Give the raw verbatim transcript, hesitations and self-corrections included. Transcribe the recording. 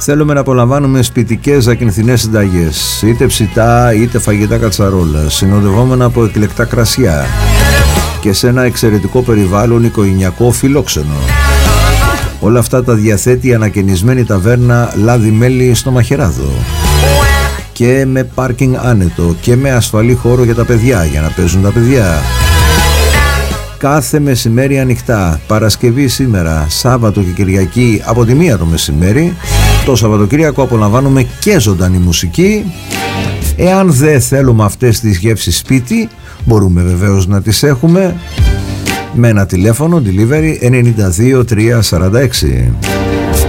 Θέλουμε να απολαμβάνουμε σπιτικές ακινθινές συνταγές, είτε ψητά είτε φαγητά κατσαρόλα, συνοδευόμενα από εκλεκτά κρασιά και σε ένα εξαιρετικό περιβάλλον οικογενειακό φιλόξενο. Όλα αυτά τα διαθέτει η ανακαινισμένη ταβέρνα Λάδι Μέλι στο Μαχαιράδο, και με πάρκινγκ άνετο και με ασφαλή χώρο για τα παιδιά, για να παίζουν τα παιδιά. Κάθε μεσημέρι ανοιχτά, Παρασκευή σήμερα, Σάββατο και Κυριακή από τη μία το μεσημέρι. Το Σαββατοκύριακο απολαμβάνουμε και ζωντανή μουσική. Εάν δεν θέλουμε αυτές τις γεύσεις σπίτι, μπορούμε βεβαίως να τις έχουμε με ένα τηλέφωνο delivery εννιά δύο τρία σαράντα έξι.